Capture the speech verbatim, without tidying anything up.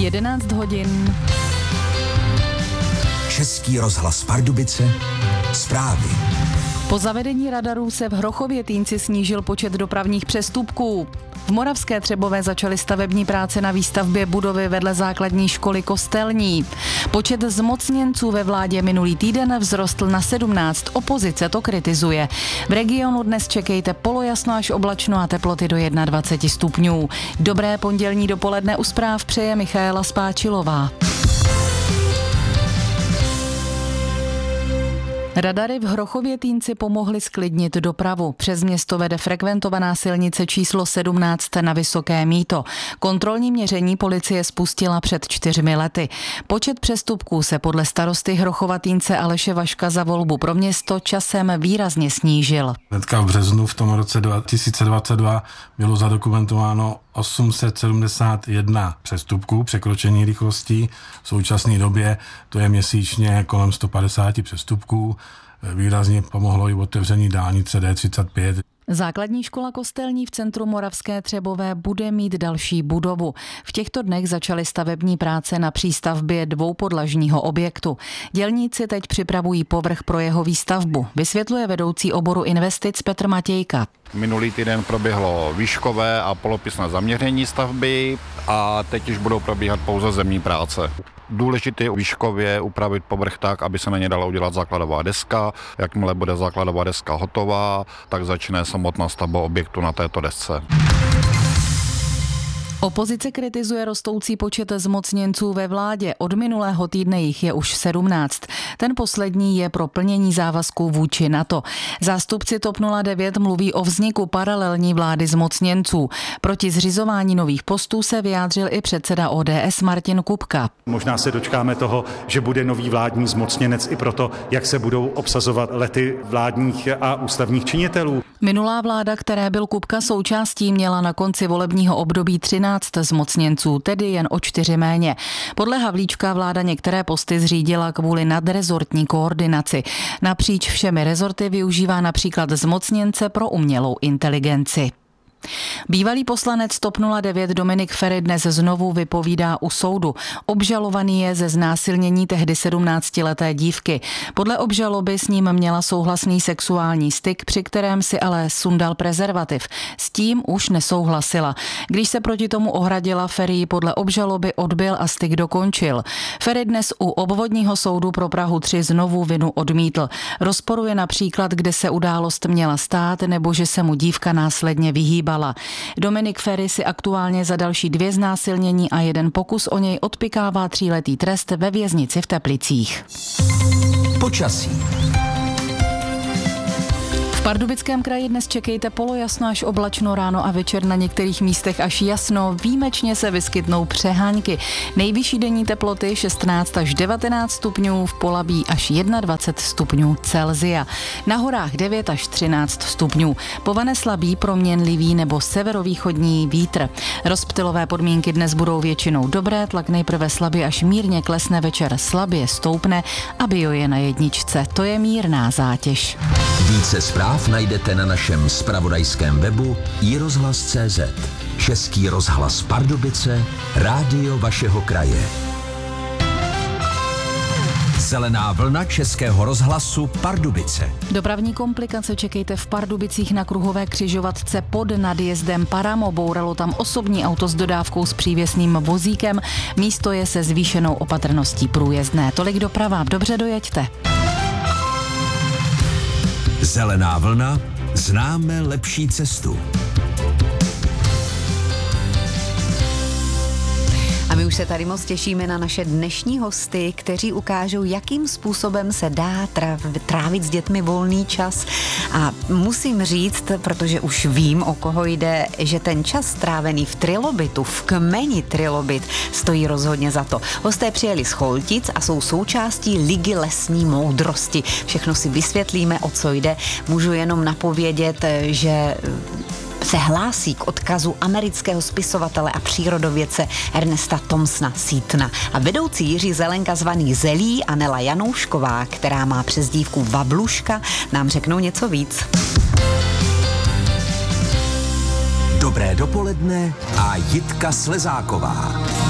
jedenáct hodin. Český rozhlas Pardubice, zprávy. Po zavedení radarů se v Hrochově-Týnci snížil počet dopravních přestupků. V Moravské Třebové začaly stavební práce na výstavbě budovy vedle základní školy Kostelní. Počet zmocněnců ve vládě minulý týden vzrostl na sedmnáct, opozice to kritizuje. V regionu dnes čekejte polojasno až oblačno a teploty do dvacet jedna stupňů. Dobré pondělní dopoledne u zpráv přeje Michaela Spáčilová. Radary v Hrochově-Týnci pomohly zklidnit dopravu. Přes město vede frekventovaná silnice číslo sedmnáct na Vysoké Mýto. Kontrolní měření policie spustila před čtyřmi lety. Počet přestupků se podle starosty Hrochova-Týnce Aleše Vaška za volbu pro město časem výrazně snížil. Hnedka v březnu v tom roce dva tisíce dvacet dva bylo zadokumentováno osm set sedmdesát jedna přestupků, překročení rychlostí. V současné době to je měsíčně kolem sto padesát přestupků. Výrazně pomohlo i otevření dálnice D třicet pět. Základní škola Kostelní v centru Moravské Třebové bude mít další budovu. V těchto dnech začaly stavební práce na přístavbě dvoupodlažního objektu. Dělníci teď připravují povrch pro jeho výstavbu, vysvětluje vedoucí oboru investic Petr Matějka. Minulý týden proběhlo výškové a polopisné zaměření stavby a teď už budou probíhat pouze zemní práce. Důležité je výškově upravit povrch tak, aby se na ně dala udělat základová deska. Jakmile bude základová deska hotová, tak začne samotná stavba objektu na této desce. Opozice kritizuje rostoucí počet zmocněnců ve vládě. Od minulého týdne jich je už sedmnáct. Ten poslední je pro plnění závazků vůči NATO. Zástupci TOP nula devět mluví o vzniku paralelní vlády zmocněnců. Proti zřizování nových postů se vyjádřil i předseda O D S Martin Kupka. Možná se dočkáme toho, že bude nový vládní zmocněnec i proto, jak se budou obsazovat lety vládních a ústavních činitelů. Minulá vláda, které byl Kupka součástí, měla na konci volebního období třináct zmocněnců, tedy jen o čtyři méně. Podle Havlíčka vláda některé posty zřídila kvůli nadrezortní koordinaci. Napříč všemi rezorty využívá například zmocněnce pro umělou inteligenci. Bývalý poslanec TOP nula devět Dominik Feri dnes znovu vypovídá u soudu. Obžalovaný je ze znásilnění tehdy sedmnáctileté dívky. Podle obžaloby s ním měla souhlasný sexuální styk, při kterém si ale sundal prezervativ. S tím už nesouhlasila. Když se proti tomu ohradila, Feri ji podle obžaloby odbyl a styk dokončil. Feri dnes u obvodního soudu pro Prahu tři znovu vinu odmítl. Rozporuje například, kde se událost měla stát, nebo že se mu dívka následně vyhýbala. Dominik Feri si aktuálně za další dvě znásilnění a jeden pokus o něj odpykává tříletý trest ve věznici v Teplicích. Počasí. V Pardubickém kraji dnes čekejte polojasno až oblačno, ráno a večer na některých místech až jasno, výjimečně se vyskytnou přehánky. Nejvyšší denní teploty šestnáct až devatenáct stupňů, v Polabí až dvacet jedna stupňů Celsia. Na horách devět až třináct stupňů. Povane slabý, proměnlivý nebo severovýchodní vítr. Rozptylové podmínky dnes budou většinou dobré, tlak nejprve slabě až mírně klesne, večer slabě stoupne a bio je na jedničce. To je mírná zátěž. Více zpráv najdete na našem zpravodajském webu i rozhlas tečka cé zet. Český rozhlas Pardubice, rádio vašeho kraje. Zelená vlna Českého rozhlasu Pardubice. Dopravní komplikace čekejte v Pardubicích na kruhové křižovatce pod nadjezdem Paramo. Bouralo tam osobní auto s dodávkou s přívěsným vozíkem. Místo je se zvýšenou opatrností průjezdné. Tolik doprava, dobře dojeďte. Zelená vlna, známe lepší cestu. A my už se tady moc těšíme na naše dnešní hosty, kteří ukážou, jakým způsobem se dá trávit s dětmi volný čas. A musím říct, protože už vím, o koho jde, že ten čas strávený v Trilobitu, v kmeni Trilobit, stojí rozhodně za to. Hosté přijeli z Choltic a jsou součástí Ligy lesní moudrosti. Všechno si vysvětlíme, o co jde. Můžu jenom napovědět, že se hlásí k odkazu amerického spisovatele a přírodovědce Ernesta Thompsona Seatona. A vedoucí Jiří Zelenka zvaný Zelí a Nela Janoušková, která má přezdívku Vabluška, nám řeknou něco víc. Dobré dopoledne a Jitka Slezáková.